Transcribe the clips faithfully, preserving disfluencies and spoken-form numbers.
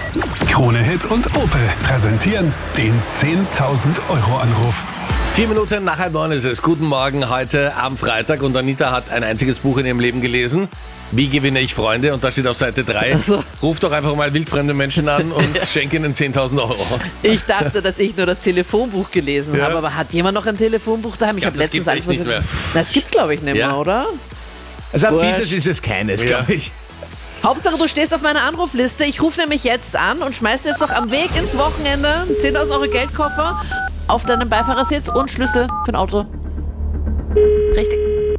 Krone Hit und Opel präsentieren den zehntausend Euro Anruf. Vier Minuten nach halb neun ist es. Guten Morgen, heute am Freitag. Und Anita hat ein einziges Buch in ihrem Leben gelesen. Wie gewinne ich Freunde? Und da steht auf Seite drei. So. Ruf doch einfach mal wildfremde Menschen an und schenke ihnen zehntausend Euro. Ich dachte, dass ich nur das Telefonbuch gelesen Ja. habe, aber hat jemand noch ein Telefonbuch daheim? Ich Ja, habe das letztens gibt's echt nicht mehr. Das gibt's glaube ich nicht mehr, Ja. oder? Also ein Wurscht. Business ist es keines, Ja. glaube ich. Hauptsache, du stehst auf meiner Anrufliste. Ich rufe nämlich jetzt an und schmeiß jetzt noch am Weg ins Wochenende zehntausend Euro Geldkoffer auf deinen Beifahrersitz und Schlüssel für ein Auto. Richtig.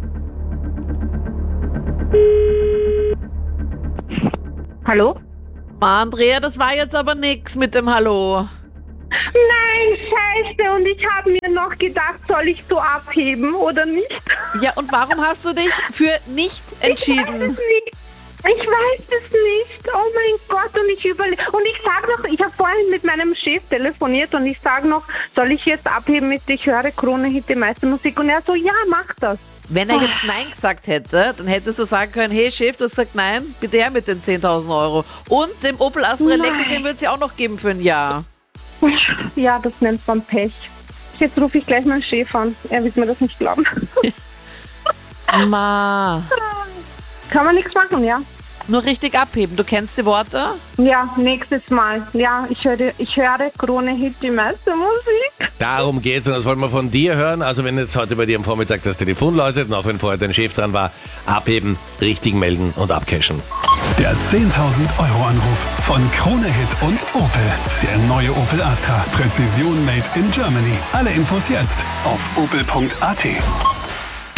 Hallo? Ma, Andrea, das war jetzt aber nix mit dem Hallo. Nein, scheiße. Und ich habe mir noch gedacht, soll ich so abheben oder nicht? Ja, und warum hast du dich für nicht Ich weiß entschieden? es nicht. Ich weiß es nicht. Oh mein Gott. Und ich überlege. Und ich sage noch, ich habe vorhin mit meinem Chef telefoniert und ich sage noch, soll ich jetzt abheben mit Ich höre Krone Hit, die meiste Musik? Und er so, ja, mach das. Wenn er jetzt Nein gesagt hätte, dann hättest du sagen können, hey Chef, du hast gesagt Nein, bitte her mit den zehntausend Euro. Und dem Opel Astra Nein. Electric, den wird es ja auch noch geben für ein Jahr. Ja, das nennt man Pech. Jetzt rufe ich gleich meinen Chef an. Er wird mir das nicht glauben. Ma, Kann man nichts machen, ja? nur richtig abheben. Du kennst die Worte? Ja, nächstes Mal. Ja, ich höre, ich höre Krone Hit, die meiste Musik. Darum geht's und das wollen wir von dir hören. Also wenn jetzt heute bei dir am Vormittag das Telefon läutet und auch wenn vorher dein Chef dran war, abheben, richtig melden und abcashen. Der zehntausend Euro Anruf von Krone Hit und Opel. Der neue Opel Astra. Präzision made in Germany. Alle Infos jetzt auf opel punkt a t.